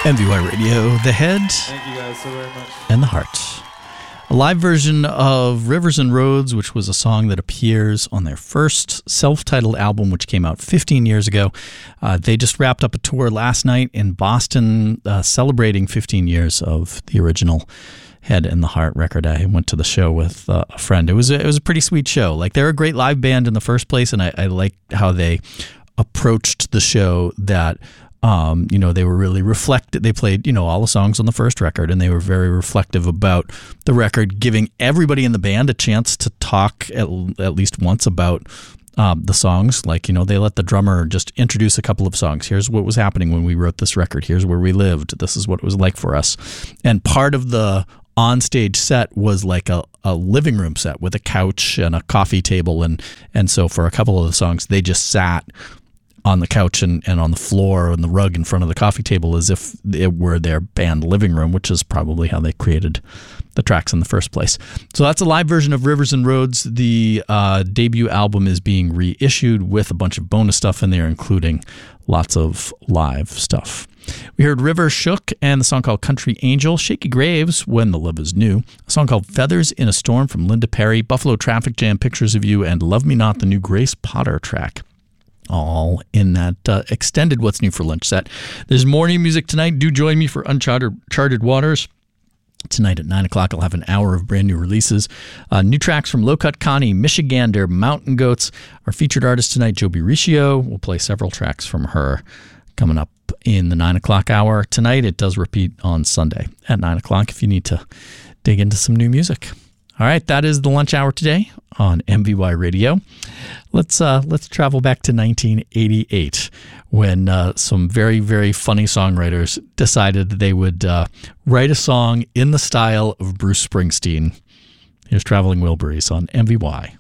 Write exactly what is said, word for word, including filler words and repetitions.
M V Y Radio, The Head. Thank you guys so very much. And The Heart. A live version of Rivers and Roads, which was a song that appears on their first self-titled album, which came out fifteen years ago. Uh, they just wrapped up a tour last night in Boston, uh, celebrating fifteen years of the original Head and the Heart record. I went to the show with uh, a friend. It was a, it was a pretty sweet show. Like, they're a great live band in the first place, and I, I like how they approached the show. That Um, you know, they were really reflective. They played, you know, all the songs on the first record, and they were very reflective about the record, giving everybody in the band a chance to talk at, at least once about um, the songs. Like, you know, they let the drummer just introduce a couple of songs. Here's what was happening when we wrote this record. Here's where we lived. This is what it was like for us. And part of the on-stage set was like a, a living room set with a couch and a coffee table. And, and so for a couple of the songs, they just sat on the couch and, and on the floor and the rug in front of the coffee table as if it were their band living room, which is probably how they created the tracks in the first place. So that's a live version of Rivers and Roads. The uh, debut album is being reissued with a bunch of bonus stuff in there, including lots of live stuff. We heard River Shook and the song called Country Angel, Shaky Graves, When the Love Is New, a song called Feathers in a Storm from Linda Perry, Buffalo Traffic Jam, Pictures of You, and Love Me Not, the new Grace Potter track. All in that uh, extended What's New for Lunch set. There's more new music tonight. Do join me for Uncharted Charted Waters. Tonight at nine o'clock, I'll have an hour of brand new releases. Uh, new tracks from Low Cut Connie, Michigander, Mountain Goats. Our featured artist tonight, Joby Riccio. We'll play several tracks from her coming up in the nine o'clock hour. Tonight, it does repeat on Sunday at nine o'clock if you need to dig into some new music. All right, that is the lunch hour today on M V Y Radio. Let's uh, let's travel back to nineteen eighty-eight when uh, some very, very funny songwriters decided they would uh, write a song in the style of Bruce Springsteen. Here's Traveling Wilburys on M V Y.